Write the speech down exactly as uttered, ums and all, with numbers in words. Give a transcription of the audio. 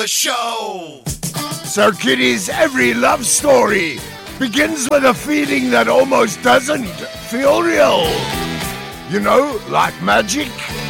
the show. So, kiddies, every love story begins with a feeling that almost doesn't feel real. You know, like magic.